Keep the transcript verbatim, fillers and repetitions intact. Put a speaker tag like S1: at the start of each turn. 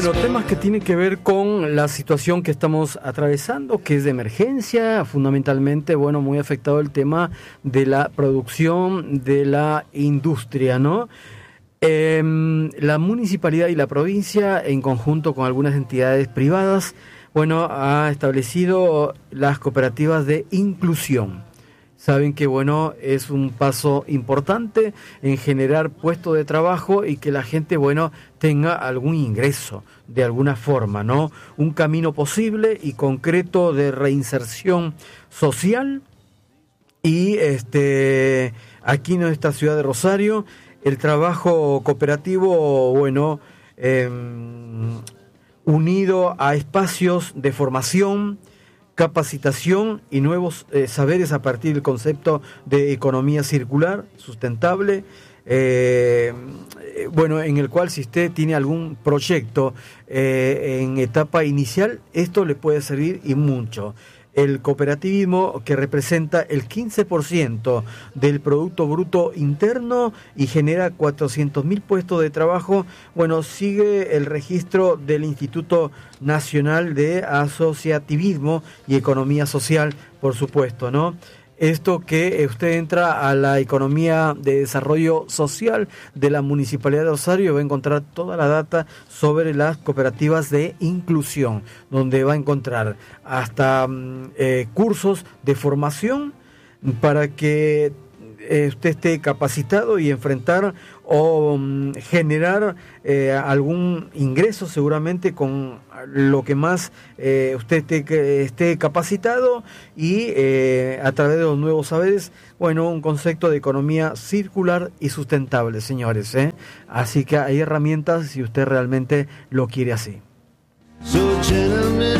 S1: Bueno, temas que tienen que ver con la situación que estamos atravesando, que es de emergencia, fundamentalmente, bueno, muy afectado el tema de la producción de la industria, ¿no? Eh, la municipalidad y la provincia, en conjunto con algunas entidades privadas, bueno, ha establecido las cooperativas de inclusión. Saben que, bueno, es un paso importante en generar puestos de trabajo y que la gente, bueno, tenga algún ingreso de alguna forma, ¿no? Un camino posible y concreto de reinserción social. Y este aquí en esta ciudad de Rosario, el trabajo cooperativo, bueno, eh, unido a espacios de formación, capacitación y nuevos eh, saberes a partir del concepto de economía circular, sustentable, eh, bueno, en el cual si usted tiene algún proyecto eh, en etapa inicial, esto le puede servir y mucho. El cooperativismo, que representa el quince por ciento del Producto Bruto Interno y genera cuatrocientos mil puestos de trabajo, bueno, sigue el registro del Instituto Nacional de Asociativismo y Economía Social, por supuesto, ¿no? Esto que usted entra a la economía de desarrollo social de la Municipalidad de Rosario, va a encontrar toda la data sobre las cooperativas de inclusión, donde va a encontrar hasta eh, cursos de formación para que eh, usted esté capacitado y enfrentar o um, generar eh, algún ingreso seguramente con lo que más eh, usted esté, esté capacitado y eh, a través de los nuevos saberes, bueno, un concepto de economía circular y sustentable, señores, ¿eh? Así que hay herramientas si usted realmente lo quiere así. So,